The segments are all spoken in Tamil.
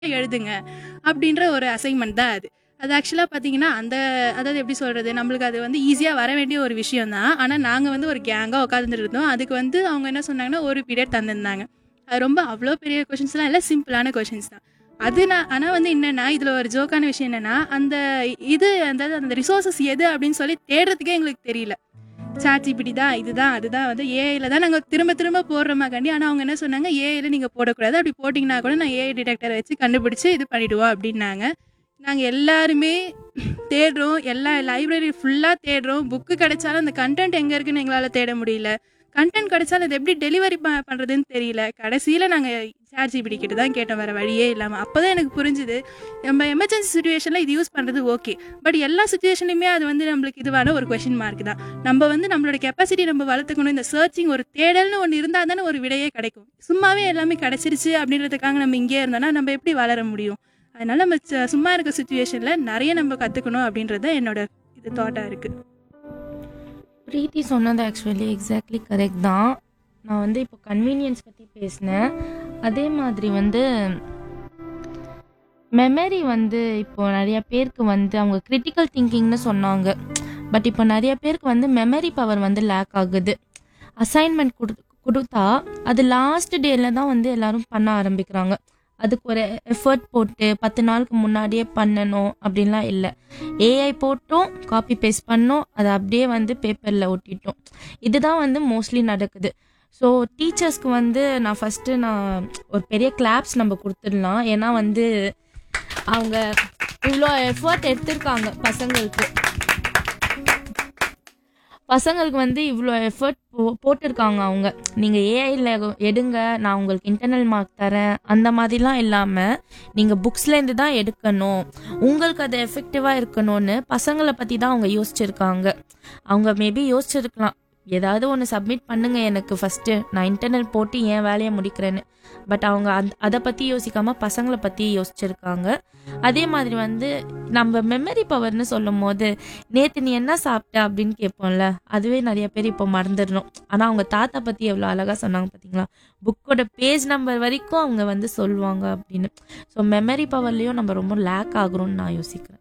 எழுதுங்க அப்படின்ற ஒரு அசைன்மெண்ட் தான் அது. அது ஆக்சுவலாக பார்த்தீங்கன்னா அதாவது எப்படி சொல்கிறது, நம்மளுக்கு அது வந்து ஈஸியாக வர வேண்டிய ஒரு விஷயம் தான். ஆனால் நாங்கள் வந்து ஒரு கேங்காக உட்காந்துட்டு இருந்தோம். அதுக்கு வந்து அவங்க என்ன சொன்னாங்கன்னா ஒரு பீரியட் தந்திருந்தாங்க. அது ரொம்ப அவ்வளோ பெரிய கொஷின்ஸ்லாம் இல்லை, சிம்பிளான கொஷின்ஸ் தான். அது நான் ஆனால் வந்து என்னென்னா இதில் ஒரு ஜோக்கான விஷயம் என்னென்னா அந்த ரிசோர்ஸஸ் எது அப்படின்னு சொல்லி தேடுறதுக்கே எங்களுக்கு தெரியல. சாட்ஜிபிடி தான், இதுதான், அதுதான் வந்து ஏஐல தான் நாங்கள் திரும்ப திரும்ப போடுறோமாக்காண்டி. ஆனால் அவங்க என்ன சொன்னாங்க, ஏஐல நீங்கள் போடக்கூடாது, அப்படி போட்டிங்கன்னா கூட நான் ஏஐ டிடெக்டரை வச்சு கண்டுபிடிச்சி இது பண்ணிவிடுவோம் அப்படின்னாங்க. நாங்கள் எல்லாருமே தேடுறோம், எல்லா லைப்ரரி ஃபுல்லாக தேடுறோம். புக்கு கிடைச்சாலும் அந்த கண்டென்ட் எங்கே இருக்குன்னு எங்களால் தேட முடியல. கண்டென்ட் கிடைச்சாலும் அது எப்படி டெலிவரி பண்ணுறதுன்னு தெரியல. கடைசியில் நாங்கள் சாட்ஜிபிடி கிட்ட தான் கேட்டோம், வேறு வழியே இல்லாமல். அப்போ தான் எனக்கு புரிஞ்சுது, நம்ம எமர்ஜென்சி சுச்சுவேஷனில் இது யூஸ் பண்ணுறது ஓகே, பட் எல்லா சுச்சுவேஷன்லையுமே அது வந்து நம்மளுக்கு இதுவான ஒரு கொஷின் மார்க் தான். நம்ம வந்து நம்மளோட கெப்பாசிட்டி நம்ம வளர்த்துக்கணும். இந்த சர்ச்சிங், ஒரு தேடல்னு ஒன்று இருந்தால் தானே ஒரு விடையே கிடைக்கும். சும்மாவே எல்லாமே கிடைச்சிருச்சு அப்படின்றதுக்காக நம்ம இங்கே இருந்தோம்னா நம்ம எப்படி வளர முடியும்? அதனால நம்ம சும்மா இருக்க சுச்சுவேஷனில் நிறைய நம்ம கற்றுக்கணும் அப்படின்றது என்னோட இது தாட்டாக இருக்குது. பிரீத்தி சொன்னது ஆக்சுவலி எக்ஸாக்ட்லி கரெக்ட் தான். நான் வந்து இப்போ கன்வீனியன்ஸ் பற்றி பேசினேன். அதே மாதிரி வந்து மெமரி வந்து இப்போ நிறைய பேருக்கு வந்து அவங்க கிரிட்டிக்கல் திங்கிங்னு சொன்னாங்க. பட் இப்போ நிறைய பேருக்கு வந்து மெமரி பவர் வந்து லேக் ஆகுது. அசைன்மெண்ட் கொடுத்தா அது லாஸ்ட் டேல தான் வந்து எல்லாரும் பண்ண ஆரம்பிக்கிறாங்க. அதுக்கு ஒரு எஃபர்ட் போட்டு 10 நாளுக்கு முன்னாடியே பண்ணணும் அப்படின்லாம் இல்லை. ஏஐ போட்டோம், காப்பி பேஸ்ட் பண்ணோம், அதை அப்படியே வந்து பேப்பரில் ஒட்டிட்டோம். இதுதான் வந்து மோஸ்ட்லி நடக்குது. ஸோ டீச்சர்ஸ்க்கு வந்து நான் ஒரு பெரிய கிளாப்ஸ் நம்ம கொடுத்துடலாம். ஏன்னா வந்து அவங்க இவ்வளோ எஃபர்ட் எடுத்திருக்காங்க பசங்களுக்கு வந்து இவ்வளோ எஃபர்ட் போட்டிருக்காங்க அவங்க. நீங்கள் ஏஐயில் எடுங்க, நான் உங்களுக்கு இன்டர்னல் மார்க் தரேன், அந்த மாதிரிலாம் இல்லாமல் நீங்கள் புக்ஸ்லேருந்து தான் எடுக்கணும், உங்களுக்கு அது எஃபெக்டிவாக இருக்கணும்னு பசங்களை பற்றி தான் அவங்க யோசிச்சிருக்காங்க. அவங்க மேபி யோசிச்சிருக்கலாம், ஏதாவது ஒன்று சப்மிட் பண்ணுங்க எனக்கு ஃபஸ்ட்டு, நான் இன்டர்னல் போட்டு என் வேலையை முடிக்கிறேன்னு. பட் அவங்க அதை பற்றி யோசிக்காமல் பசங்களை பற்றி யோசிச்சிருக்காங்க. அதே மாதிரி வந்து நம்ம மெமரி பவர்னு சொல்லும் போது, நேற்று நீ என்ன சாப்பிட்ட அப்படின்னு கேட்போம்ல, அதுவே நிறைய பேர் இப்போ மறந்துடணும். ஆனால் அவங்க தாத்தா பற்றி எவ்வளோ அழகாக சொன்னாங்க பார்த்தீங்களா, புக்கோட பேஜ் நம்பர் வரைக்கும் அவங்க வந்து சொல்லுவாங்க அப்படின்னு. ஸோ மெமரி பவர்லேயும் நம்ம ரொம்ப லேக் ஆகுறோம்னு நான் யோசிக்கிறேன்.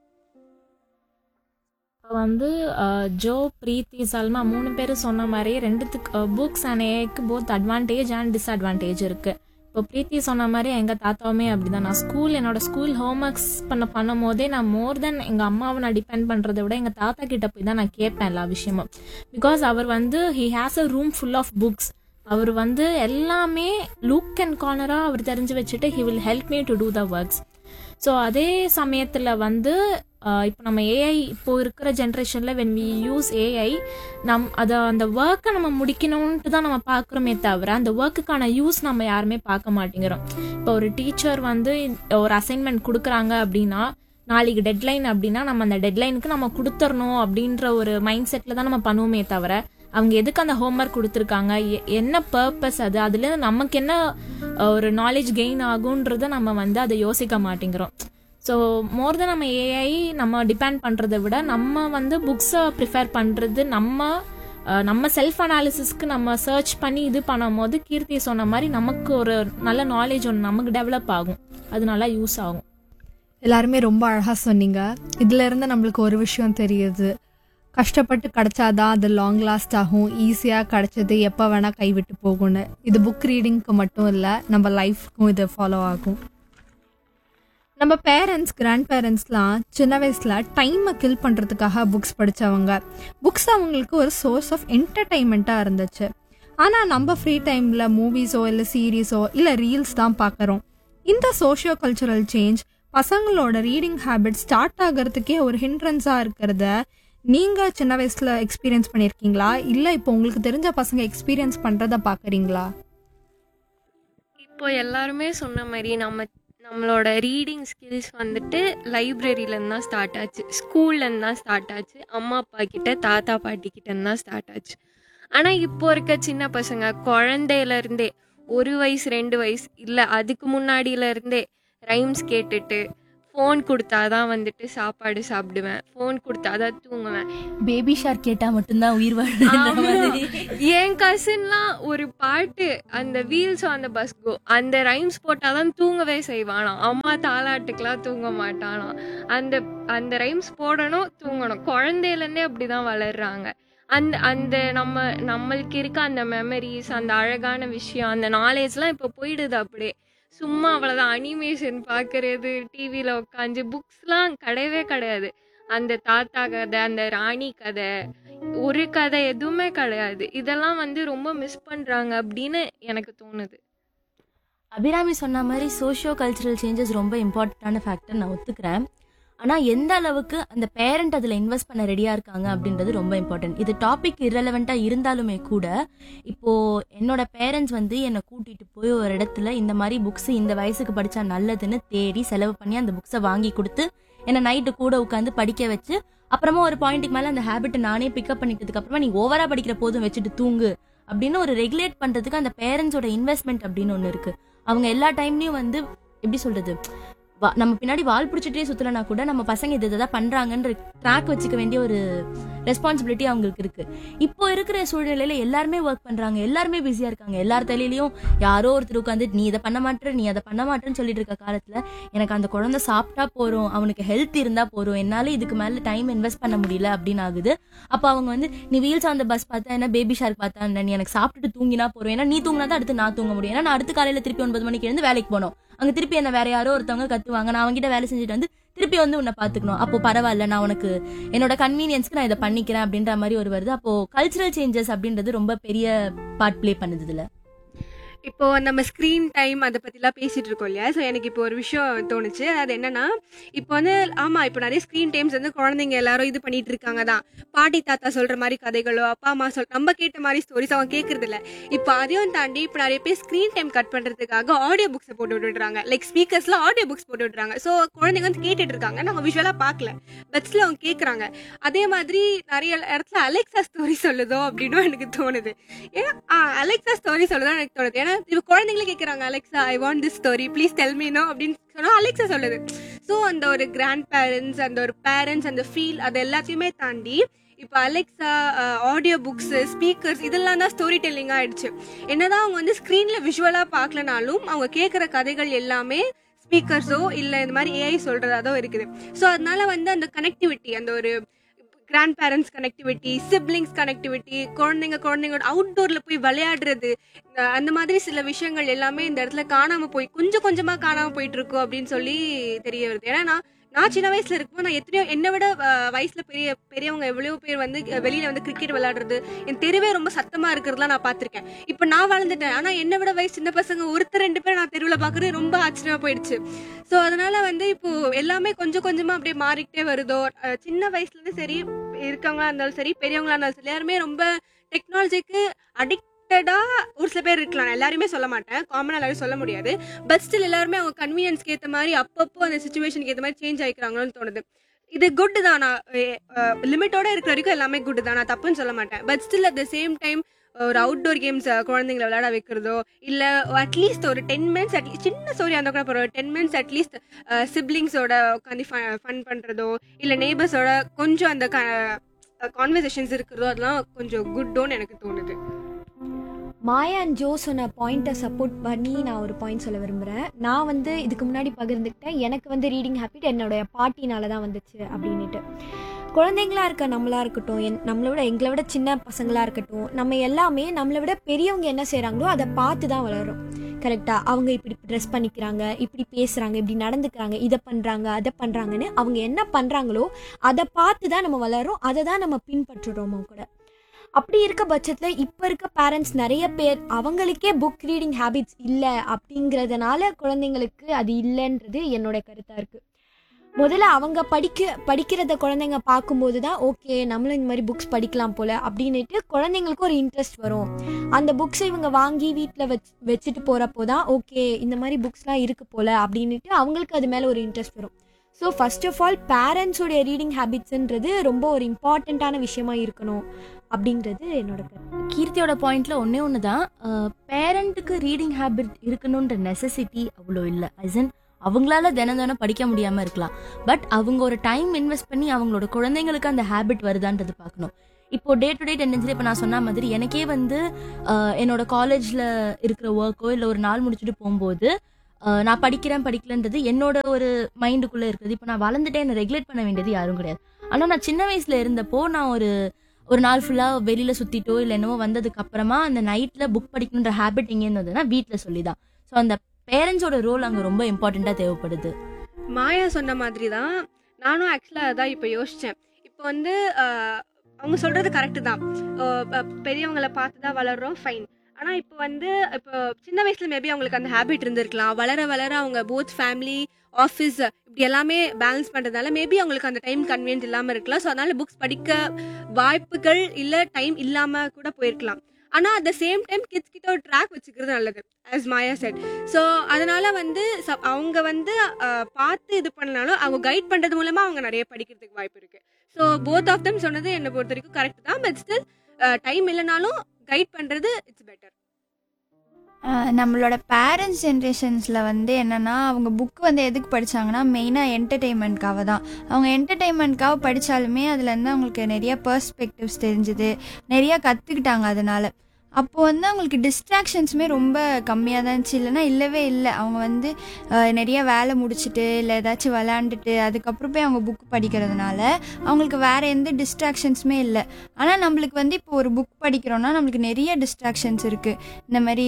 வந்து ஜோ, பிரீத்தி, சல்மா 3 பேரும் சொன்ன மாதிரி ரெண்டுத்துக்கு books and ஏஐக்கு both advantage and disadvantage இருக்குது. இப்போ பிரீத்தி சொன்ன மாதிரி எங்கள் தாத்தாவுமே அப்படிதான். நான் என்னோட ஸ்கூல் ஹோம்ஒர்க்ஸ் பண்ணும் போதே நான் மோர் தென் எங்கள் அம்மாவை நான் டிபெண்ட் பண்ணுறதை விட எங்கள் தாத்தா கிட்ட போய் தான் நான் கேட்பேன் எல்லா விஷயமும். பிகாஸ் அவர் வந்து he has a room full of books. அவர் வந்து எல்லாமே லூக் அண்ட் கார்னராக அவர் தெரிஞ்சு வச்சுட்டு he will help me to two the works. So அதே சமயத்தில் வந்து இப்போ நம்ம ஏஐ இப்போ இருக்கிற ஜென்ரேஷனில் வென் வி யூஸ் ஏஐ, அந்த ஒர்க்கை நம்ம முடிக்கணும்ன்ட்டு தான் நம்ம பார்க்குறோமே தவிர அந்த ஒர்க்குக்கான யூஸ் நம்ம யாருமே பார்க்க மாட்டேங்கிறோம். இப்போ ஒரு டீச்சர் வந்து ஒரு அசைன்மெண்ட் கொடுக்குறாங்க அப்படின்னா, நாளைக்கு டெட்லைன் அப்படின்னா நம்ம அந்த டெட்லைனுக்கு நம்ம கொடுத்துடணும் அப்படின்ற ஒரு மைண்ட் செட்டில் தான் நம்ம பண்ணுவோமே தவிர அவங்க எதுக்கு அந்த ஹோம்ஒர்க் கொடுத்துருக்காங்க, என்ன பர்பஸ், அதுலேருந்து நமக்கு என்ன ஒரு நாலேஜ் கெயின் ஆகுன்றதை நம்ம வந்து அதை யோசிக்க மாட்டேங்கிறோம். ஸோ மோர் தென் நம்ம ஏஐ நம்ம டிபெண்ட் பண்ணுறதை விட நம்ம வந்து புக்ஸை ப்ரிஃபேர் பண்ணுறது, நம்ம செல்ஃப் அனாலிசிஸ்க்கு நம்ம சர்ச் பண்ணி இது பண்ணும் போது கீர்த்தி சொன்ன மாதிரி நமக்கு ஒரு நல்ல நாலேஜ் ஒன்று நமக்கு டெவலப் ஆகும், அது நல்லா யூஸ் ஆகும். எல்லாருமே ரொம்ப அழகாக சொன்னீங்க. இதிலேருந்து நம்மளுக்கு ஒரு விஷயம் தெரியுது, கஷ்டப்பட்டு கிடைச்சாதான் அது லாங் லாஸ்ட் ஆகும், ஈஸியாக கிடைச்சது எப்போ வேணால் கைவிட்டு போகும்னு. இது புக் ரீடிங்க்கு மட்டும் இல்லை, நம்ம லைஃப்க்கும் இது ஃபாலோ ஆகும். நம்ம பேரண்ட்ஸ், கிராண்ட் பேரண்ட்ஸ்லாம் சின்ன வயசில் டைமை கில் பண்ணுறதுக்காக புக்ஸ் படித்தவங்க. புக்ஸ் அவங்களுக்கு ஒரு சோர்ஸ் ஆஃப் என்டர்டெயின்மெண்ட்டாக இருந்துச்சு. ஆனால் நம்ம ஃப்ரீ டைமில் மூவிஸோ இல்லை சீரீஸோ இல்லை ரீல்ஸ் தான் பார்க்குறோம். இந்த சோஷியோ கல்ச்சுரல் சேஞ்ச் பசங்களோட ரீடிங் ஹேபிட் ஸ்டார்ட் ஆகிறதுக்கே ஒரு ஹிண்ட்ரன்ஸாக இருக்கிறத நீங்கள் சின்ன வயசில் எக்ஸ்பீரியன்ஸ் பண்ணியிருக்கீங்களா, இல்லை இப்போ உங்களுக்கு தெரிஞ்ச பசங்க எக்ஸ்பீரியன்ஸ் பண்ணுறத பார்க்குறீங்களா? இப்போ எல்லாருமே சொன்ன மாதிரி நம்மளோட ரீடிங் ஸ்கில்ஸ் வந்துட்டு லைப்ரரியிலேருந்து தான் ஸ்டார்ட் ஆச்சு, ஸ்கூல்லேருந்து தான் ஸ்டார்ட் ஆச்சு, அம்மா அப்பா கிட்ட, தாத்தா பாட்டி கிட்டேருந்து தான் ஸ்டார்ட் ஆச்சு. ஆனால் இப்போ இருக்க சின்ன பசங்க குழந்தையிலேருந்தே 1 வயசு 2 வயசு இல்லை அதுக்கு முன்னாடியிலேருந்தே ரைம்ஸ் கேட்டுட்டு ஃபோன் கொடுத்தாதான் வந்துட்டு சாப்பாடு சாப்பிடுவேன், ஃபோன் கொடுத்தாதான் தூங்குவேன். பேபி ஷார்க் கேட்டா மட்டும்தான் உயிர் வாழ. என் கசின்லாம் ஒரு பாட்டு, அந்த wheels on the bus go, அந்த ரைம்ஸ் போட்டாதான் தூங்கவே செய்வானாம். அம்மா தாலாட்டுக்கெல்லாம் தூங்க மாட்டானாம். அந்த அந்த ரைம்ஸ் போடணும், தூங்கணும். குழந்தையிலேருந்தே அப்படிதான் வளர்றாங்க. அந்த அந்த நம்மளுக்கு இருக்க அந்த மெமரிஸ், அந்த அழகான விஷயம், அந்த நாலேஜ்லாம் இப்போ போயிடுது அப்படியே. சும்மா அவ்வளோதான். அனிமேஷன் பார்க்கறது, டிவியில் உட்காந்து, புக்ஸ்லாம் கிடையவே கிடையாது. அந்த தாத்தா கதை, அந்த ராணி கதை, ஒரு கதை எதுவுமே கிடையாது. இதெல்லாம் வந்து ரொம்ப மிஸ் பண்ணுறாங்க அப்படின்னு எனக்கு தோணுது. அபிராமி சொன்ன மாதிரி சோஷியோ கல்ச்சுரல் சேஞ்சஸ் ரொம்ப இம்பார்ட்டண்டான ஃபேக்டர், நான் ஒத்துக்கிறேன். ஆனால் எந்த அளவுக்கு அந்த பேரண்ட் அதில் இன்வெஸ்ட் பண்ண ரெடியாக இருக்காங்க அப்படின்றது ரொம்ப இம்பார்ட்டன்ட். இது டாபிக் இரலவெண்ட்டாக இருந்தாலுமே கூட, இப்போது என்னோட பேரண்ட்ஸ் வந்து என்னை கூட்டிகிட்டு போய் ஒரு இடத்துல இந்த மாதிரி புக்ஸ் இந்த வயசுக்கு படித்தா நல்லதுன்னு தேடி செலவு பண்ணி அந்த புக்ஸை வாங்கி கொடுத்து என்னை நைட்டு கூட உட்காந்து படிக்க வச்சு, அப்புறமா ஒரு பாயிண்ட்டுக்கு மேலே அந்த ஹேபிட்டை நானே பிக்கப் பண்ணிக்கிறதுக்கு அப்புறமா நீ ஓவராக படிக்கிற போதும் வச்சுட்டு தூங்கு அப்படின்னு ஒரு ரெகுலேட் பண்ணுறதுக்கு அந்த பேரண்ட்ஸோட இன்வெஸ்ட்மெண்ட் அப்படின்னு ஒன்று இருக்குது. அவங்க எல்லா டைம்லையும் வந்து எப்படி சொல்கிறது, நம்ம பின்னாடி வால் பிடிச்சிட்டே சுற்றலனா கூட நம்ம பசங்க இது இதை பண்ணுறாங்கன்ற ட்ராக் வச்சுக்க வேண்டிய ஒரு ரெஸ்பான்சிபிலிட்டி அவங்களுக்கு இருக்குது. இப்போ இருக்கிற சூழ்நிலையில் எல்லாருமே ஒர்க் பண்ணுறாங்க, எல்லாருமே பிஸியாக இருக்காங்க. எல்லார் தலையிலையும் யாரோ ஒருத்தர் உட்காந்து நீ இதை பண்ண மாட்டேற, நீ அதை பண்ண மாட்டேன்னு சொல்லிட்டு இருக்க காலத்தில் எனக்கு அந்த குழந்தை சாப்பிட்டா போகிறோம், அவனுக்கு ஹெல்த் இருந்தால் போகிறோம், என்னால் இதுக்கு மேலே டைம் இன்வெஸ்ட் பண்ண முடியல அப்படின்னு ஆகுது. அப்போ அவங்க வந்து நீ வீல்ஸ் ஆன் த பஸ் பார்த்தா என்ன, பேபி ஷார்க் பார்த்தா என்ன, நீ எனக்கு சாப்பிட்டுட்டு தூங்கினா போகிறோம், ஏன்னா நீ தூங்கினா தான் அடுத்து நான் தூங்க முடியும். ஏன்னா நான் அடுத்த காலையில் திருப்பி 9 மணிக்கு எழுந்து வேலைக்கு போனோம், அங்கே திருப்பி என்ன வேற யாரோ ஒருத்தவங்க கத்துவாங்க, நான் அவங்ககிட்ட வேலை செஞ்சுட்டு வந்து திருப்பி வந்து உன்னை பார்த்துக்கணும். அப்போ பரவாயில்ல, நான் உனக்கு என்னோட கன்வீனியன்ஸ்க்கு நான் இதை பண்ணிக்கிறேன் அப்படின்ற மாதிரி ஒரு வருது. அப்போ கல்ச்சுரல் சேஞ்சஸ் அப்படின்றது ரொம்ப பெரிய பார்ட் பிளே பண்ணுது இதுல. இப்போ நம்ம ஸ்க்ரீன் டைம் அதை பற்றிலாம் பேசிகிட்டு இருக்கோம் இல்லையா. ஸோ எனக்கு இப்போ ஒரு விஷயம் தோணுச்சு. அது என்னன்னா, இப்போ வந்து ஆமாம், இப்போ நிறைய ஸ்க்ரீன் டைம்ஸ் வந்து குழந்தைங்க எல்லாரும் இது பண்ணிட்டு இருக்காங்க தான். பாட்டி தாத்தா சொல்கிற மாதிரி கதைகளோ, அப்பா அம்மா நம்ம கேட்ட மாதிரி ஸ்டோரிஸ் அவங்க கேட்கறது இல்லை. இப்போ அதையும் தாண்டி இப்போ நிறைய பேர் ஸ்க்ரீன் டைம் கட் பண்ணுறதுக்காக ஆடியோ புக்ஸை போட்டு விட்டுறாங்க. லைக் ஸ்பீக்கர்ஸில் ஆடியோ புக்ஸ் போட்டு விட்டுறாங்க. ஸோ குழந்தைங்க வந்து கேட்டுட்டு இருக்காங்க, நாங்கள் விஷுவலாக பார்க்கல, பட்ஸில் அவங்க கேட்குறாங்க. அதே மாதிரி நிறைய இடத்துல அலெக்சா ஸ்டோரி சொல்லுதோ அப்படின்னு எனக்கு தோணுது. ஏன்னா அலெக்சா ஸ்டோரி சொல்லுதோ எனக்கு தோணுது. ஏன்னா இப்போ குழந்தைங்களே கேட்குறாங்க, Alexa I want this story please tell me no அப்படின்னு சொன்னால் அலெக்சா சொல்லுது. ஸோ அந்த ஒரு கிராண்ட் பேரண்ட்ஸ், அந்த ஒரு பேரண்ட்ஸ், அந்த ஃபீல், அது எல்லாத்தையுமே தாண்டி இப்போ அலெக்சா, ஆடியோ புக்ஸு, ஸ்பீக்கர்ஸ், இதெல்லாம் தான் ஸ்டோரி டெல்லிங்காக ஆயிடுச்சு. என்னதான் அவங்க வந்து ஸ்க்ரீனில் விஷுவலாக பார்க்கலனாலும் அவங்க கேட்குற கதைகள் எல்லாமே ஸ்பீக்கர்ஸோ இல்லை இந்த மாதிரி ஏஐ சொல்கிறதாதோ இருக்குது. ஸோ அதனால வந்து அந்த கனெக்டிவிட்டி, அந்த ஒரு grand parents connectivity, siblings connectivity, குழந்தைங்களோட அவுட்டோரில் போய் விளையாடுறது, அந்த மாதிரி சில விஷயங்கள் எல்லாமே இந்த இடத்துல கொஞ்சம் கொஞ்சமாக காணாமல் போயிட்டு இருக்கோம் அப்படின்னு சொல்லி தெரிய வருது. ஏன்னா நான் சின்ன வயசுல இருக்கும்போது நான் எத்தனையோ என்னை விட வயசுல பெரியவங்க எவ்வளோ பேர் வந்து வெளியில வந்து கிரிக்கெட் விளையாடுறது, என் தெருவே ரொம்ப சத்தமா இருக்கிறதுலாம் நான் பார்த்திருக்கேன். இப்போ நான் வளர்ந்துட்டேன், ஆனா என்னை விட வயசு சின்ன பசங்க ஒருத்தர் 2 பேர் நான் தெருவில் பார்க்கறது ரொம்ப ஆச்சரியமா போயிடுச்சு. ஸோ அதனால வந்து இப்போ எல்லாமே கொஞ்சம் கொஞ்சமா அப்படியே மாறிக்கிட்டே வருதோ. சின்ன வயசுல இருந்து சரி, இருக்கவங்களா இருந்தாலும் சரி, பெரியவங்களா இருந்தாலும் சரி, எல்லாருமே ரொம்ப டெக்னாலஜிக்கு அடிக்டடா ஒரு சில பேர் இருக்கலாம். நான் எல்லாருமே சொல்ல மாட்டேன், காமனா எல்லாரும் சொல்ல முடியாது. பட் ஸ்டில் எல்லாருமே அவங்க கன்வீனியன்ஸ்க்கு ஏற்ற மாதிரி அப்பப்போ அந்த சுச்சுவேஷனுக்கு ஏற்ற மாதிரி சேஞ்ச் ஆகிக்கிறாங்கன்னு தோணுது. இது குட் தான், நான் லிமிட்டோட இருக்கிற வரைக்கும் எல்லாமே குட் தான், நான் தப்புன்னு சொல்ல மாட்டேன். But still at the same time ஒரு அவுட்டோர் கேம்ஸ் குழந்தைங்களை விளையாட வைக்கிறதோ, இல்லை அட்லீஸ்ட் ஒரு 10 மினிட்ஸ், அட்லீஸ்ட் சின்ன ஸ்டோரி அந்த கூட போகிற 10 மினிட்ஸ் அட்லீஸ்ட் சிப்ளிங்ஸோட உட்காந்து ஃபன் பண்ணுறதோ, இல்லை நெய்பர்ஸோட கொஞ்சம் அந்த கான்வர்சேஷன்ஸ் இருக்கிறதோ, அதெல்லாம் கொஞ்சம் குட்டோன்னு எனக்கு தோணுது. மாயா அண்ட் ஜோ சொன்ன பாயிண்ட்டை சப்போர்ட் பண்ணி நான் ஒரு பாயிண்ட் சொல்ல விரும்புகிறேன். நான் வந்து இதுக்கு முன்னாடி பகிர்ந்துக்கிட்டேன், எனக்கு வந்து ரீடிங் ஹேபிட் என்னோடய பாட்டினால தான் வந்துச்சு அப்படின்ட்டு. குழந்தைங்களா இருக்க நம்மளா இருக்கட்டும், எங்களை விட சின்ன பசங்களாக இருக்கட்டும், நம்ம எல்லாமே நம்மளை விட பெரியவங்க என்ன செய்கிறாங்களோ அதை பார்த்து தான் வளரும். கரெக்டாக அவங்க இப்படி ட்ரெஸ் பண்ணிக்கிறாங்க, இப்படி பேசுகிறாங்க, இப்படி நடந்துக்கிறாங்க, இதை பண்ணுறாங்க, அதை பண்ணுறாங்கன்னு அவங்க என்ன பண்ணுறாங்களோ அதை பார்த்து தான் நம்ம வளரும், அதை தான் நம்ம பின்பற்றுறோமோ கூட. அப்படி இருக்க பட்சத்தில் இப்போ இருக்க பேரண்ட்ஸ் நிறைய பேர் அவங்களுக்கே புக் ரீடிங் ஹேபிட்ஸ் இல்லை அப்படிங்கிறதுனால குழந்தைங்களுக்கு அது இல்லைன்றது என்னோட கருத்தாக இருக்குது. முதல்ல அவங்க படிக்கிறத குழந்தைங்க பார்க்கும்போது தான் ஓகே நம்மளும் இந்த மாதிரி புக்ஸ் படிக்கலாம் போல் அப்படின்ட்டு குழந்தைங்களுக்கு ஒரு இன்ட்ரெஸ்ட் வரும். அந்த புக்ஸை இவங்க வாங்கி வீட்டில் வச்சுட்டு போகிறப்போ தான் ஓகே இந்த மாதிரி புக்ஸ்லாம் இருக்குது போல் அப்படின்ட்டு அவங்களுக்கு அது மேலே ஒரு இன்ட்ரெஸ்ட் வரும். So first of all பேரண்ட்ஸோடைய reading ஹேபிட்ஸுன்றது ரொம்ப ஒரு இம்பார்ட்டண்ட்டான விஷயமா இருக்கணும் அப்படின்றது என்னோட கருத்து. கீர்த்தியோட பாயிண்ட்ல ஒன்று தான், பேரண்ட்டுக்கு ரீடிங் ஹேபிட் இருக்கணுன்ற நெசசிட்டி அவ்வளோ இல்லை. ஐசன் அவங்களால தினம் தினம் படிக்க முடியாமல் இருக்கலாம். பட் அவங்க ஒரு டைம் இன்வெஸ்ட் பண்ணி அவங்களோட குழந்தைங்களுக்கு அந்த ஹேபிட் வருதான்றது பார்க்கணும். இப்போ டே டு டே டெண்டன்ஸில் இப்போ நான் சொன்ன மாதிரி எனக்கே வந்து என்னோட காலேஜில் இருக்கிற ஒர்க்கோ இல்லை ஒரு நாள் முடிச்சுட்டு போகும்போது நான் படிக்கலன்றது என்னோட ஒரு மைண்டுக்குள்ளே இருக்குது. இப்போ நான் வளர்ந்துட்டே என்னை ரெகுலேட் பண்ண வேண்டியது யாரும் கிடையாது. ஆனால் நான் சின்ன வயசில் இருந்தப்போ நான் ஒரு நாள் ஃபுல்லாக வெளியில் சுற்றிட்டோ இல்லை என்னவோ வந்ததுக்கு அப்புறமா அந்த நைட்டில் புக் படிக்கணுன்ற ஹேபிட் எங்கே இருந்ததுன்னா வீட்டில் சொல்லி தான். ஸோ அந்த பேரண்ட்ஸோட ரோல் அங்கே ரொம்ப இம்பார்ட்டண்ட்டாக தேவைப்படுது. மாயா சொன்ன மாதிரி தான் நானும் ஆக்சுவலாக அதான் இப்போ யோசித்தேன். இப்போ வந்து அவங்க சொல்கிறது கரெக்டு தான். பெரியவங்களை பார்த்து தான் வளர்கிறோம், ஃபைன். ஆனால் இப்போ வந்து இப்போ சின்ன வயசுல மேபி அவங்களுக்கு அந்த ஹேபிட் இருந்திருக்கலாம். வளர வளர அவங்க போத் ஃபேமிலி ஆஃபீஸ் இப்படி எல்லாமே பேலன்ஸ் பண்ணுறதுனால மேபி அவங்களுக்கு அந்த டைம் கன்வீனியன்ட் இல்லாமல் இருக்கலாம். ஸோ அதனால புக்ஸ் படிக்க வாய்ப்புகள் இல்லை, டைம் இல்லாமல் கூட போயிருக்கலாம். ஆனால் at the same time kids கிட்ட ஒரு ட்ராக் வச்சுக்கிறது நல்லது, ஆஸ் மாயா செட். ஸோ அதனால வந்து அவங்க வந்து பார்த்து இது பண்ணனாலும் அவங்க கைட் பண்ணுறது மூலமாக அவங்க நிறைய படிக்கிறதுக்கு வாய்ப்பு இருக்குது. ஸோ போத் ஆஃப் தம் சொன்னது என்னை பொறுத்த வரைக்கும் கரெக்ட் தான். பட் ஸ்டில் டைம் இல்லைனாலும் கைட் பண்ணுறது இட்ஸ் பெட்டர். நம்மளோட பேரண்ட்ஸ் ஜென்ரேஷன்ஸில் வந்து என்னென்னா அவங்க புக் வந்து எதுக்கு படித்தாங்கன்னா மெயினாக என்டர்டெயின்மெண்ட்காக தான். அவங்க என்டர்டெயின்மெண்ட்காக படித்தாலுமே அதுலேருந்து அவங்களுக்கு நிறைய பெர்ஸ்பெக்டிவ்ஸ் தெரிஞ்சுது, நிறையா கற்றுக்கிட்டாங்க. அதனால் அப்போது வந்து அவங்களுக்கு டிஸ்ட்ராக்ஷன்ஸுமே ரொம்ப கம்மியாக தான் இருந்துச்சு. இல்லைனா இல்லவே இல்லை. அவங்க வந்து நிறைய வேலை முடிச்சுட்டு இல்லை ஏதாச்சும் விளாண்டுட்டு அதுக்கப்புறம் போய் அவங்க புக் படிக்கிறதுனால அவங்களுக்கு வேறு எந்த டிஸ்ட்ராக்ஷன்ஸுமே இல்லை. ஆனால் நம்மளுக்கு வந்து இப்போ ஒரு புக் படிக்கிறோன்னா நம்மளுக்கு நிறைய டிஸ்ட்ராக்ஷன்ஸ் இருக்குது. இந்த மாதிரி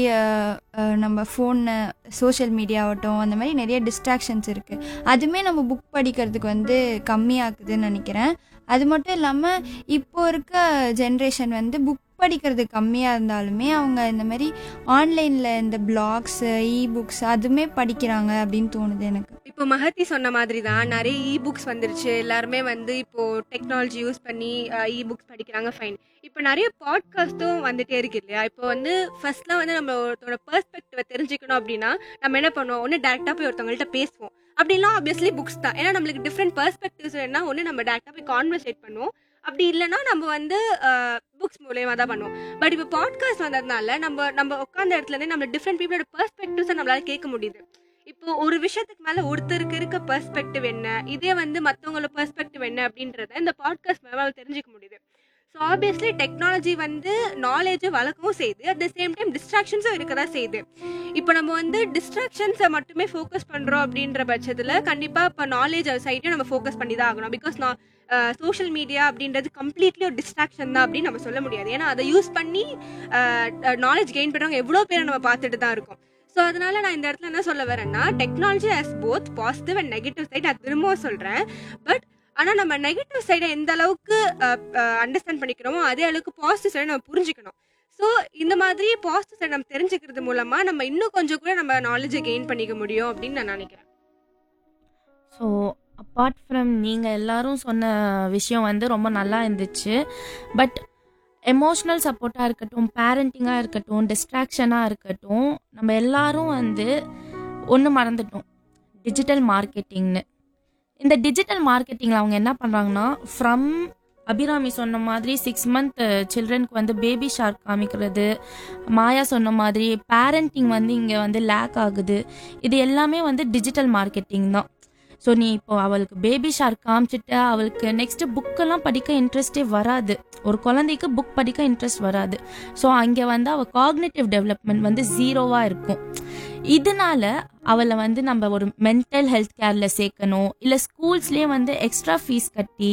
நம்ம ஃபோனு, சோஷியல் மீடியாவட்டும், அந்த மாதிரி நிறைய டிஸ்ட்ராக்ஷன்ஸ் இருக்குது. அதுவுமே நம்ம புக் படிக்கிறதுக்கு வந்து கம்மியாக்குதுன்னு நினைக்கிறேன். அது மட்டும் இல்லாமல் இப்போ இருக்க ஜென்ரேஷன் வந்து புக் படிக்கிறது கம்மியாக இருந்தாலுமே அவங்க இந்த மாதிரி ஆன்லைனில் இந்த பிளாக்ஸு, இ-புக்ஸ் அதுவுமே படிக்கிறாங்க அப்படின்னு தோணுது எனக்கு. இப்போ மஹதி சொன்ன மாதிரி தான் நிறைய இ-புக்ஸ் வந்துருச்சு. எல்லாருமே வந்து இப்போ டெக்னாலஜி யூஸ் பண்ணி இ-புக்ஸ் படிக்கிறாங்க, ஃபைன். இப்போ நிறைய பாட்காஸ்ட்டும் வந்துட்டே இருக்கு இல்லையா? இப்போ வந்து ஃபர்ஸ்ட்லாம் வந்து நம்ம ஒருத்தோட பெர்ஸ்பெக்டிவை தெரிஞ்சுக்கணும் அப்படின்னா நம்ம என்ன பண்ணுவோம், ஒன்று டேரெக்டாக போய் ஒருத்தவங்கள்ட்ட பேசுவோம். அப்படிலாம் ஆப்வியஸ்லி புக்ஸ் தான். ஏன்னா நம்மளுக்கு டிஃப்ரெண்ட் பெர்ஸ்பெக்டிவ்ஸ் வேணா ஒன்று நம்ம டேரெக்டாக போய் கான்வர்சேட் பண்ணுவோம், அப்படி இல்லைன்னா நம்ம வந்து புக்ஸ் மூலயமா தான் பண்ணுவோம். பட் இப்போ பாட்காஸ்ட் வந்ததுனால நம்ம உட்காந்த இடத்துலேருந்தே நம்ம டிஃப்ரெண்ட் பீப்புளோட பெர்ஸ்பெக்டிவ்ஸை நம்மளால கேட்க முடியுது. இப்போ ஒரு விஷயத்துக்கு மேலே ஒருத்தருக்கு இருக்க பெர்ஸ்பெக்டிவ் என்ன, இதே வந்து மற்றவங்களோட பெர்ஸ்பெக்டிவ் என்ன அப்படின்றத இந்த பாட்காஸ்ட் மேலே தெரிஞ்சுக்க முடியுது. ஸோ ஆப்வியஸ்லி டெக்னாலஜி வந்து நாலேஜை வளர்க்கவும் செய்யுது, அட் த சேம் டைம் டிஸ்ட்ராக்ஷன்ஸும் இருக்க தான் செய்யுது. இப்போ நம்ம வந்து டிஸ்ட்ராக்ஷன்ஸை மட்டுமே ஃபோக்கஸ் பண்ணுறோம் அப்படின்ற பட்சத்தில் கண்டிப்பாக இப்போ நாலேஜ் சைட்டையும் நம்ம ஃபோக்கஸ் பண்ணி தான் ஆகணும். பிகாஸ் சோஷியல் மீடியா அப்படின்றது கம்ப்ளீட்லி ஒரு டிஸ்ட்ராக்ஷன் தான் அப்படின்னு நம்ம சொல்ல முடியாது. ஏன்னா அதை யூஸ் பண்ணி நாலேஜ் கெயின் பண்ணுறவங்க எவ்வளோ பேரை நம்ம பார்த்துட்டு தான் இருக்கோம். ஸோ அதனால நான் இந்த இடத்துல என்ன சொல்ல வரேன்னா, technology has both positive and negative side. நான் திரும்பவும் சொல்கிறேன். பட் ஆனால் நம்ம நெகட்டிவ் சைடை எந்த அளவுக்கு அண்டர்ஸ்டாண்ட் பண்ணிக்கிறோமோ அதே அளவுக்கு பாசிட்டிவ் சைடை நம்ம புரிஞ்சுக்கணும். ஸோ இந்த மாதிரி பாசிட்டிவ் சைடு நம்ம தெரிஞ்சுக்கிறது மூலமாக நம்ம இன்னும் கொஞ்சம் கூட நம்ம நாலேஜை கெயின் பண்ணிக்க முடியும் அப்படின்னு நான் நினைக்கிறேன். ஸோ அப்பார்ட் ஃப்ரம் நீங்கள் எல்லாரும் சொன்ன விஷயம் வந்து ரொம்ப நல்லா இருந்துச்சு. பட் எமோஷ்னல் சப்போர்ட்டாக இருக்கட்டும், பேரண்டிங்காக இருக்கட்டும், டிஸ்ட்ராக்ஷனாக இருக்கட்டும், நம்ம எல்லாரும் வந்து ஒன்று மறந்துட்டோம், டிஜிட்டல் மார்க்கெட்டிங்னு. இந்த டிஜிட்டல் மார்க்கெட்டிங்கில் அவங்க என்ன பண்ணுறாங்கன்னா, ஃப்ரம் அபிராமி சொன்ன மாதிரி 6 month சில்ட்ரனுக்கு வந்து பேபி ஷார்க் காமிக்கிறது, மாயா சொன்ன மாதிரி பேரண்டிங் வந்து இங்கே வந்து லேக் ஆகுது. இது எல்லாமே வந்து டிஜிட்டல் மார்க்கெட்டிங் தான். ஸோ நீ இப்போ அவளுக்கு பேபி ஷார்க் காமிச்சிட்டு அவளுக்கு நெக்ஸ்ட்டு புக்கெல்லாம் படிக்க இன்ட்ரெஸ்டே வராது. ஒரு குழந்தைக்கு புக் படிக்க இன்ட்ரெஸ்ட் வராது. ஸோ அங்கே வந்து அவள் காக்னிட்டிவ் டெவலப்மெண்ட் வந்து 0வாக இருக்கும். இதனால அவளை வந்து நம்ம ஒரு மென்டல் ஹெல்த் கேரில் சேர்க்கணும், இல்லை ஸ்கூல்ஸ்லேயே வந்து எக்ஸ்ட்ரா ஃபீஸ் கட்டி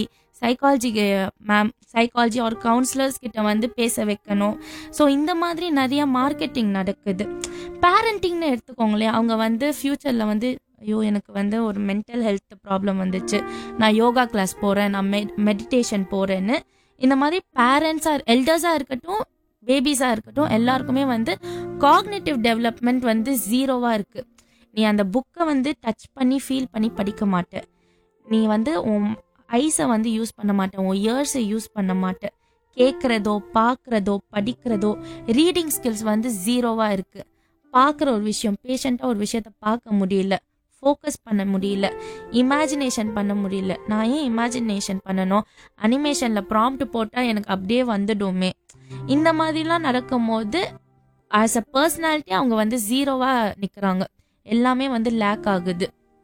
சைக்காலஜி ஒரு கவுன்சிலர்ஸ் கிட்ட வந்து பேச வைக்கணும். ஸோ இந்த மாதிரி நிறைய மார்க்கெட்டிங் நடக்குது. பேரண்டிங்னு எடுத்துக்கோங்களேன், அவங்க வந்து ஃப்யூச்சரில் வந்து ஐயோ எனக்கு வந்து ஒரு மென்டல் ஹெல்த் ப்ராப்ளம் வந்துச்சு, நான் யோகா கிளாஸ் போகிறேன், நான் மெடிடேஷன் போகிறேன்னு இந்த மாதிரி பேரண்ட்ஸாக எல்டர்ஸாக இருக்கட்டும், பேபிஸாக இருக்கட்டும், எல்லாருக்குமே வந்து காக்னிட்டிவ் டெவலப்மெண்ட் வந்து 0வாக இருக்குது. நீ அந்த புக்கை வந்து டச் பண்ணி ஃபீல் பண்ணி படிக்க மாட்டே, நீ வந்து உன் ஐஸை வந்து யூஸ் பண்ண மாட்டேன், உன் இயர்ஸை யூஸ் பண்ண மாட்டேன், கேட்குறதோ பார்க்குறதோ படிக்கிறதோ ரீடிங் ஸ்கில்ஸ் வந்து 0வாக இருக்குது. பார்க்குற ஒரு விஷயம், பேஷண்ட்டாக ஒரு விஷயத்த பார்க்க முடியல, ஃபோக்கஸ் பண்ண முடியல, இமேஜினேஷன் பண்ண முடியல. நான் ஏன் இமேஜினேஷன் பண்ணணும், அனிமேஷனில் ப்ராம்ப்ட் போட்டால் எனக்கு அப்படியே வந்துடுமே. இந்த மாதிரிலாம் நடக்கும் போது ஆஸ் அ பர்சனாலிட்டி அவங்க வந்து 0வாக நிற்கிறாங்க, எல்லாமே வந்து லேக் ஆகுது.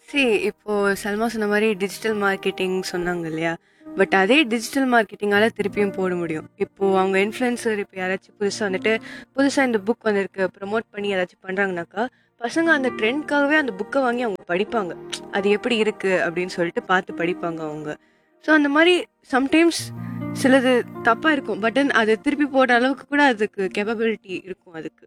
இப்போ சல்மா சொன்ன மாதிரி டிஜிட்டல் மார்க்கெட்டிங் சொன்னாங்க இல்லையா, பட் அதே டிஜிட்டல் மார்க்கெட்டிங்கால திருப்பியும் போட முடியும். இப்போ அவங்க இன்ஃப்ளூயன்சர் இப்போ யாராச்சும் புதுசாக இந்த புக் வந்திருக்கு ப்ரமோட் பண்ணி யாராச்சும் பண்ணுறாங்கனாக்கா, பசங்க அந்த ட்ரெண்ட்காகவே அந்த புக்கை வாங்கி அவங்க படிப்பாங்க. அது எப்படி இருக்கு அப்படின்னு சொல்லிட்டு பார்த்து படிப்பாங்க அவங்க. ஸோ அந்த மாதிரி சம்டைம்ஸ் சிலது தப்பாக இருக்கும், பட் அது திருப்பி போடுற அளவுக்கு கூட அதுக்கு கேப்பபிலிட்டி இருக்கும் அதுக்கு.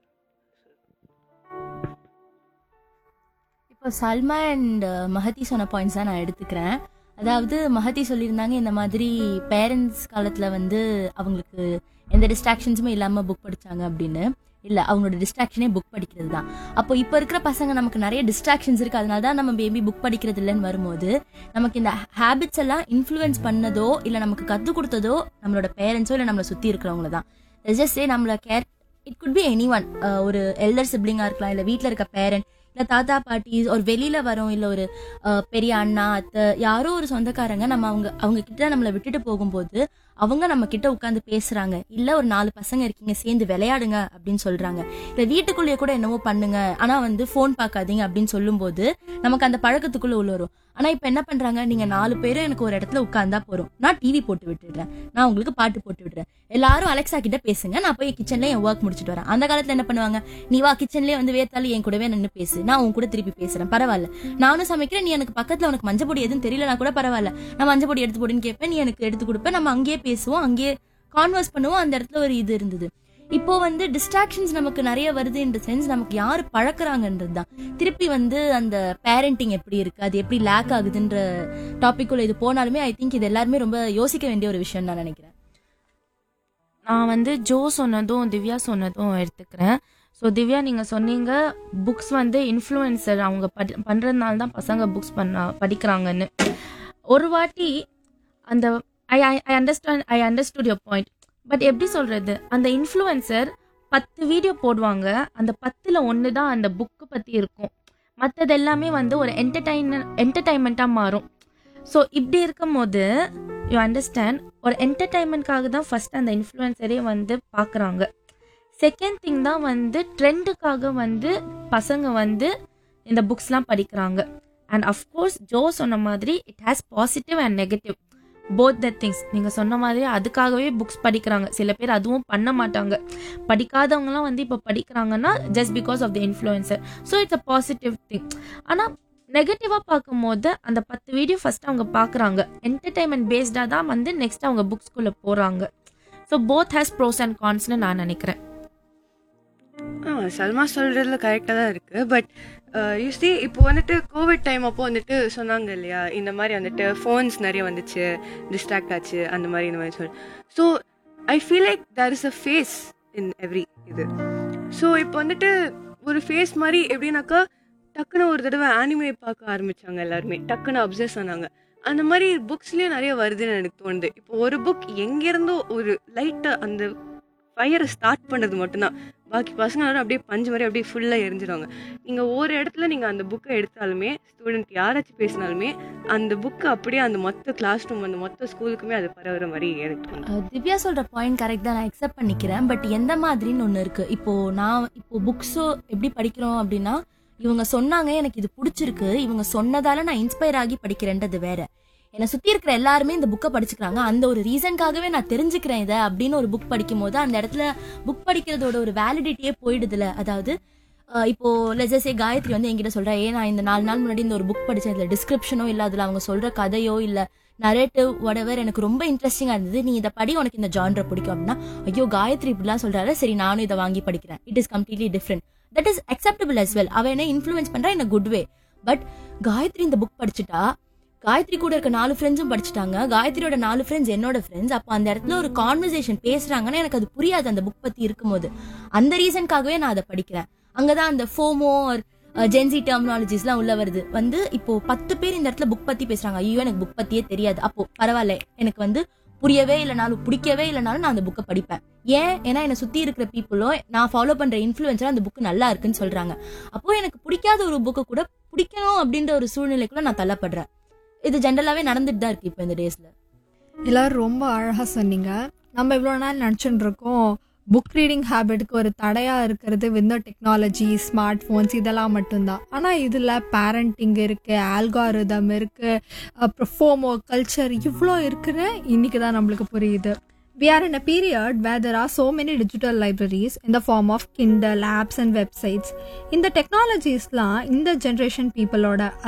இப்போ சல்மா அண்ட் மஹதி சொன்ன பாயிண்ட்ஸ் தான் நான் எடுத்துக்கிறேன். அதாவது மஹதி சொல்லியிருந்தாங்க இந்த மாதிரி பேரண்ட்ஸ் காலத்தில் வந்து அவங்களுக்கு எந்த டிஸ்ட்ராக்ஷன்ஸுமே இல்லாமல் புக் படித்தாங்க அப்படின்னு. இல்லை, அவங்களோட டிஸ்ட்ராக்ஷனே புக் படிக்கிறது தான். அப்போ இப்போ இருக்கிற பசங்க நமக்கு நிறைய டிஸ்ட்ராக்ஷன்ஸ் இருக்குது, அதனால தான் நம்ம பேபி புக் படிக்கிறது இல்லைன்னு வரும்போது நமக்கு இந்த ஹேபிட்ஸ் எல்லாம் இன்ஃப்ளூயன்ஸ் பண்ணதோ இல்லை நமக்கு கற்றுக் கொடுத்ததோ நம்மளோட பேரண்ட்ஸோ இல்லை நம்மளை சுற்றி இருக்கிறவங்கள தான். ஜஸ்ட் சே நம்மளை care, it could be any one, ஒரு எல்டர் சிப்ளிங்காக இருக்கலாம், இல்லை வீட்டில் இருக்க பேரண்ட், இல்லை தாத்தா பாட்டி, ஒரு வெளியில் வரோம், இல்லை ஒரு பெரிய அண்ணா அத்தை, யாரோ ஒரு சொந்தக்காரங்க நம்ம அவங்க கிட்ட நம்மளை விட்டுட்டு போகும்போது அவங்க நம்ம கிட்ட உட்காந்து பேசுறாங்க, இல்லை ஒரு 4 பசங்க இருக்கீங்க சேர்ந்து விளையாடுங்க அப்படின்னு சொல்றாங்க, இல்லை வீட்டுக்குள்ளேயே கூட என்னவோ பண்ணுங்க ஆனால் வந்து ஃபோன் பார்க்காதீங்க அப்படின்னு சொல்லும்போது நமக்கு அந்த பழக்கத்துக்குள்ள உள்ள வரும். ஆனால் இப்போ என்ன பண்றாங்க, நீங்க 4 பேரும் எனக்கு ஒரு இடத்துல உட்கார்ந்தா போறோம், நான் டிவி போட்டு விட்டுடுறேன், நான் உங்களுக்கு பாட்டு போட்டு விடுறேன், எல்லாரும் அலெக்சா கிட்ட பேசுங்க, நான் போய் கிச்சன்ல என் ஒர்க் முடிச்சுட்டு வரேன். அந்த காலத்துல என்ன பண்ணுவாங்க, நீ வா கிச்சன்லயே வந்து வேத்தாலும் என் கூடவே நின்று பேசு, நான் உன் கூட திருப்பி பேசுறேன், பரவாயில்ல, நானும் சமைக்கிறேன், நீ எனக்கு பக்கத்துல உனக்கு மஞ்சள் பொடி எதுவும் தெரியலனா கூட பரவாயில்ல, நான் மஞ்சள் பொடி எடுத்து போடுன்னு கேட்பேன், நீ எனக்கு எடுத்து கொடுப்பேன், நம்ம அங்கேயே பேசுவோம், அங்கேயே கான்வர்ஸ் பண்ணுவோம். அந்த இடத்துல ஒரு இது இருந்தது. இப்போ வந்து டிஸ்ட்ராக்ஷன்ஸ் நமக்கு நிறைய வருது இந்த சென்ஸ், நமக்கு யாரு பழக்கிறாங்கன்றது தான். திருப்பி வந்து அந்த பேரண்டிங் எப்படி இருக்கு, அது எப்படி லேக் ஆகுதுன்ற டாபிக்குள்ள இது போனாலுமே ஐ திங்க் இது எல்லாருமே ரொம்ப யோசிக்க வேண்டிய ஒரு விஷயம் நான் நினைக்கிறேன். நான் வந்து ஜோ சொன்னதும் திவ்யா சொன்னதும் எடுத்துக்கிறேன். ஸோ திவ்யா, நீங்கள் சொன்னீங்க புக்ஸ் வந்து இன்ஃப்ளூயன்சர் அவங்க பண்ணுறதுனால தான் பசங்க புக்ஸ் படிக்கிறாங்கன்னு. ஒரு வாட்டி அந்த I understood your point. But எப்படி சொல்கிறது, அந்த இன்ஃப்ளூயன்சர் 10 வீடியோ போடுவாங்க, அந்த 10ல் 1 தான் அந்த புக்கு பற்றி இருக்கும், மற்றது எல்லாமே வந்து ஒரு என்டர்டைன்மெண்ட்டாக மாறும். ஸோ இப்படி இருக்கும் போது யூ அண்டர்ஸ்டாண்ட், ஒரு என்டர்டைன்மெண்ட்காக தான் ஃபர்ஸ்ட் அந்த இன்ஃப்ளூயன்சரே வந்து பார்க்குறாங்க. செகண்ட் திங் தான் வந்து ட்ரெண்டுக்காக வந்து பசங்க வந்து இந்த புக்ஸ்லாம் படிக்கிறாங்க. அண்ட் அஃப்கோர்ஸ் ஜோ சொன்ன மாதிரி it has positive and negative, both the things. நீங்கள் சொன்ன மாதிரி அதுக்காகவே புக்ஸ் படிக்கிறாங்க, சில பேர் அதுவும் பண்ண மாட்டாங்க. படிக்காதவங்கலாம் வந்து இப்போ படிக்கிறாங்கன்னா just because of the influencer. So it's a positive thing. ஆனால் நெகட்டிவாக பார்க்கும்போது அந்த 10 வீடியோ ஃபர்ஸ்ட் அவங்க பார்க்குறாங்க, என்டர்டைன்மெண்ட் பேஸ்டாக தான் வந்து நெக்ஸ்ட் அவங்க புக்ஸ்குள்ளே போகிறாங்க. So both has pros and கான்ஸ்னு நான் நினைக்கிறேன். சல்மா சொல்றதுல கரெக்டாக தான் இருக்கு. பட் யூஸ்லி இப்போ வந்துட்டு கோவிட் டைம் அப்போ வந்துட்டு சொன்னாங்க இல்லையா, இந்த மாதிரி வந்துட்டு ஃபோன்ஸ் நிறைய வந்துச்சு, டிஸ்ட்ராக்ட் ஆச்சு, அந்த மாதிரி சொல்லி. So I feel like there is a face in every இது. ஸோ இப்போ வந்துட்டு ஒரு ஃபேஸ் மாதிரி எப்படின்னாக்கா, டக்குன்னு ஒரு தடவை ஆனிமே பார்க்க ஆரம்பிச்சாங்க எல்லாருமே, டக்குன்னு அப்சர்ஸ் ஆனாங்க. அந்த மாதிரி புக்ஸ்லேயும் நிறைய வருதுன்னு எனக்கு தோணுது. இப்போ ஒரு புக் எங்கேருந்தோ ஒரு லைட்டாக அந்த ஃபயரை ஸ்டார்ட் பண்ணுறது மட்டும்தான், பாக்கி பசங்க அப்படியே பஞ்சு மாதிரி அப்படியே ஃபுல்லாக எரிஞ்சிடுவாங்க. நீங்கள் ஒரு இடத்துல நீங்கள் அந்த புக்கை எடுத்தாலுமே, ஸ்டூடெண்ட் யாராச்சும் பேசினாலுமே அந்த புக்கு அப்படியே அந்த மொத்த கிளாஸ் ரூம், அந்த மொத்த ஸ்கூலுக்குமே அது பரவுற மாதிரி எனக்கு தோணுது. திவ்யா சொல்ற பாயிண்ட் கரெக்ட் தான், நான் அக்செப்ட் பண்ணிக்கிறேன். பட் எந்த மாதிரின்னு ஒன்று இருக்கு. இப்போ புக்ஸோ எப்படி படிக்கிறோம் அப்படின்னா, இவங்க சொன்னாங்க எனக்கு இது பிடிச்சிருக்கு, இவங்க சொன்னதால நான் இன்ஸ்பயர் ஆகி படிக்கிறேன்றது வேற. என்னை சுற்றி இருக்கிற எல்லாருமே இந்த புக்கை படிச்சுக்கிறாங்க, அந்த ஒரு ரீசன்காகவே நான் தெரிஞ்சுக்கிறேன் இதை அப்படின்னு ஒரு புக் படிக்கும் போது அந்த இடத்துல புக் படிக்கிறதோட ஒரு வேலிடிட்டியே போயிடுதுல. அதாவது இப்போ லெஜஸே காயத்ரி வந்து என்கிட்ட சொல்றா, நான் இந்த 4 நாள் முன்னாடி இந்த ஒரு புக் படித்தேன், இதில் டிஸ்கிரிப்ஷனோ இல்லை அதில் அவங்க சொல்கிற கதையோ இல்லை நரேட்டிவ் வடவர் எனக்கு ரொம்ப இன்ட்ரெஸ்டிங்காக இருந்தது, நீ இதை படி, உனக்கு இந்த ஜான்ரை பிடிக்கும் அப்படின்னா, ஐயோ காயத்ரி இப்படிலாம் சொல்கிறாரு, சரி நானும் இதை வாங்கி படிக்கிறேன். It is completely different. That is acceptable as well. அவன் என்ன இன்ஃப்ளூயன்ஸ் பண்ணுறா இன் a good way. But Gayatri இந்த புக் படிச்சுட்டா, காயத்ரி கூட இருக்க 4 ஃப்ரெண்ட்ஸும் படிச்சுட்டாங்க, காயத்ரியோட 4 ஃப்ரெண்ட்ஸ் என்னோட ஃப்ரெண்ட்ஸ், அப்போ அந்த இடத்துல ஒரு கான்வர்சேஷன் பேசுறாங்கன்னா எனக்கு அது புரியாது அந்த புக் பத்தி இருக்கும்போது. அந்த ரீசன்காகவே நான் அதை படிக்கிறேன். அங்கதான் அந்த ஃபோமோ ஜென்சி டெர்மினாலஜிஸ்லாம் உள்ள வருது. வந்து இப்போ 10 பேர் இந்த இடத்துல புக் பத்தி பேசுறாங்க, ஐயோ எனக்கு புக் பத்தியே தெரியாது, அப்போ பரவாயில்ல, எனக்கு வந்து புரியவே இல்லைனாலும் பிடிக்கவே இல்லைனாலும் நான் அந்த புக்கை படிப்பேன். ஏன்னா என்னை சுத்தி இருக்கிற பீப்புளோ நான் ஃபாலோ பண்ற இன்ஃப்ளூயன்ஸரோ அந்த புக்கு நல்லா இருக்குன்னு சொல்றாங்க. அப்போ எனக்கு பிடிக்காத ஒரு புக்கை கூட பிடிக்கணும் அப்படின்ற ஒரு சூழ்நிலைக்குள்ள நான் தள்ளப்படுறேன். இது ஜென்ரலாவே நடந்துட்டு தான் இருக்கு இப்போ இந்த டேஸ்ல. எல்லாரும் ரொம்ப அழகா சொன்னீங்க. நம்ம இவ்வளோ நாள் நினச்சிட்டு இருக்கோம் புக் ரீடிங் ஹேபிட்டுக்கு ஒரு தடையாக இருக்கிறது வித் டெக்னாலஜி, ஸ்மார்ட் ஃபோன்ஸ் இதெல்லாம் மட்டும்தான். ஆனால் இதில் பேரண்டிங் இருக்குது, ஆல்காரிதம் இருக்குது, அப்புறம் ஃபோமோ கல்ச்சர் இவ்வளோ இருக்குன்னு இன்றைக்கி தான் நம்மளுக்கு புரியுது. We are in a period where there are so many digital libraries in the form of Kindle, apps and websites. இந்த டெக்னாலஜிஸ்லாம் இந்த ஜென்ரேஷன் பீப்புளோட